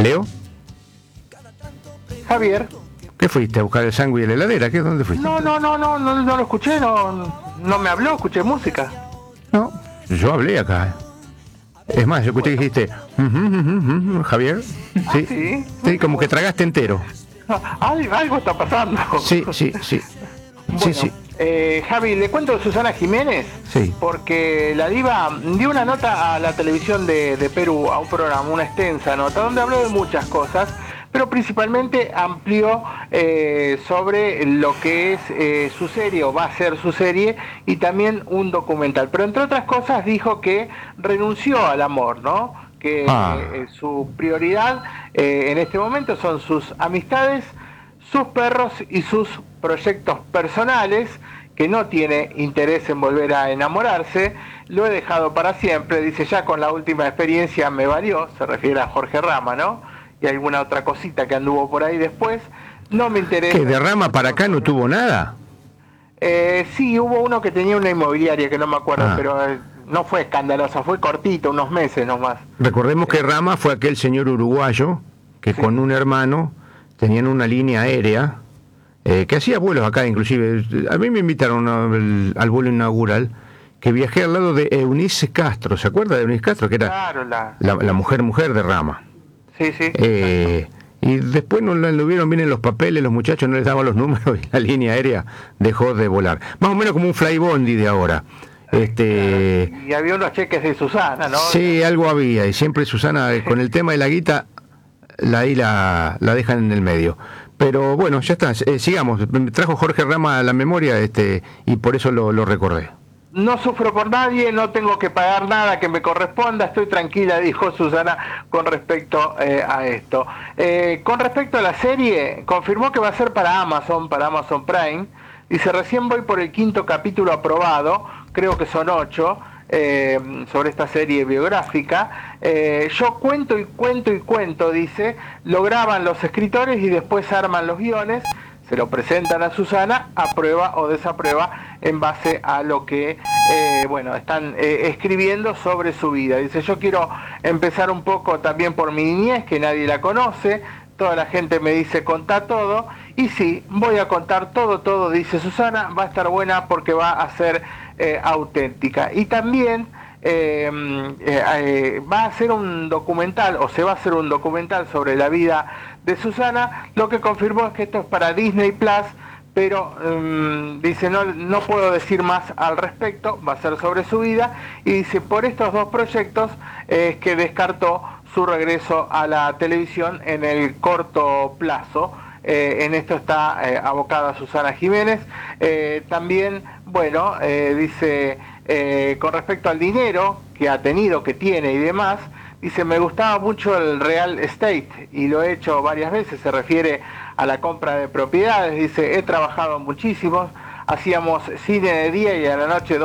¿Leo? Javier. ¿Qué fuiste a buscar el sándwich de la heladera? ¿Dónde fuiste? No lo escuché, no me habló, escuché música. No, yo hablé acá. Es más, yo escuché que dijiste, Javier. Sí, sí, como que tragaste entero. Algo está pasando. Sí. Bueno, sí. Javi, le cuento de Susana Jiménez, sí, porque la diva dio una nota a la televisión de Perú, a un programa, una extensa nota, donde habló de muchas cosas, pero principalmente amplió sobre lo que es su serie, o va a ser su serie, y también un documental. Pero entre otras cosas dijo que renunció al amor, ¿no? Que su prioridad en este momento son sus amistades, sus perros y sus proyectos personales, que no tiene interés en volver a enamorarse. Lo he dejado para siempre, dice, ya con la última experiencia me valió, se refiere a Jorge Rama, ¿no? Y alguna otra cosita que anduvo por ahí después. No me interesa. ¿Que de Rama para acá no tuvo nada? Sí, hubo uno que tenía una inmobiliaria, que no me acuerdo, pero no fue escandalosa, fue cortito, unos meses nomás. Recordemos que Rama fue aquel señor uruguayo que con un hermano tenían una línea aérea que hacía vuelos acá, inclusive. A mí me invitaron al vuelo inaugural, que viajé al lado de Eunice Castro. ¿Se acuerda de Eunice Castro? Que era claro, la mujer de Rama. Sí. Y después no lo vieron bien en los papeles, los muchachos no les daban los números y la línea aérea dejó de volar. Más o menos como un flybondi de ahora. Y había unos cheques de Susana, ¿no? Sí, algo había, y siempre Susana con el tema de la guita la dejan en el medio. Pero bueno, ya está, sigamos. Me trajo Jorge Rama a la memoria y por eso lo recordé. No sufro por nadie, no tengo que pagar nada que me corresponda, estoy tranquila, dijo Susana con respecto a esto. Con respecto a la serie, confirmó que va a ser para Amazon Prime. Dice, recién voy por el 5º capítulo aprobado, creo que son 8, sobre esta serie biográfica. Yo cuento, dice, lo graban los escritores y después arman los guiones, se lo presentan a Susana, aprueba o desaprueba en base a lo que están escribiendo sobre su vida. Dice, yo quiero empezar un poco también por mi niñez, que nadie la conoce, toda la gente me dice contá todo, y sí, voy a contar todo, dice Susana, va a estar buena porque va a ser auténtica. Y también va a hacer un documental, o se va a hacer un documental sobre la vida de Susana. Lo que confirmó es que esto es para Disney Plus, pero dice, no puedo decir más al respecto, va a ser sobre su vida, y dice, por estos dos proyectos es que descartó su regreso a la televisión en el corto plazo. En esto está abocada Susana Jiménez. También, dice, con respecto al dinero que ha tenido, que tiene y demás, dice, me gustaba mucho el real estate y lo he hecho varias veces, se refiere a la compra de propiedades. Dice, he trabajado muchísimo, hacíamos cine de día y a la noche